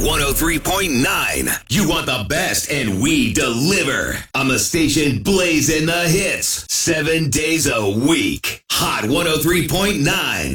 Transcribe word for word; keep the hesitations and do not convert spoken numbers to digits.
one oh three point nine. You want the best, and we deliver. On the station blazing the hits seven days a week. Hot one oh three point nine.